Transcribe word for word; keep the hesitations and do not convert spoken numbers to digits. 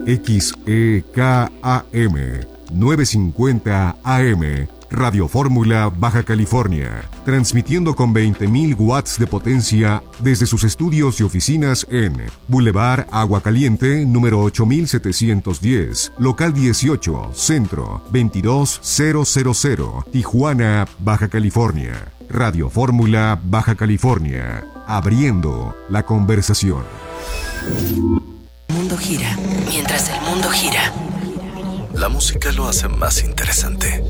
X E K A M novecientos cincuenta A M, Radio Fórmula, Baja California, transmitiendo con veinte mil watts de potencia desde sus estudios y oficinas en Boulevard Agua Caliente, número ocho mil setecientos diez, local dieciocho, Centro, veintidós mil, Tijuana, Baja California. Radio Fórmula, Baja California, abriendo la conversación. El mundo gira, mientras el mundo gira. La música lo hace más interesante.